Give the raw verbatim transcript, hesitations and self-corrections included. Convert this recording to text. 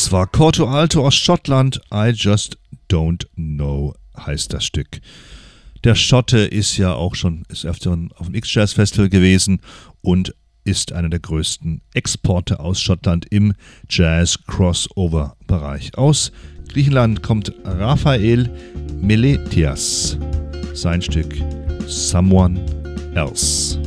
Das war Corto Alto aus Schottland. I Just Don't Know heißt das Stück. Der Schotte ist ja auch schon ist öfter auf dem X-Jazz-Festival gewesen und ist einer der größten Exporte aus Schottland im Jazz-Crossover-Bereich. Aus Griechenland kommt Raphael Meletias. Sein Stück Someone Else.